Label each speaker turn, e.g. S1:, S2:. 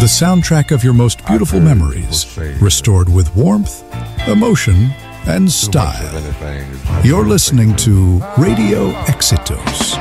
S1: the soundtrack of your most beautiful memories, restored with warmth, emotion, and style. You're listening to Radio Éxitos.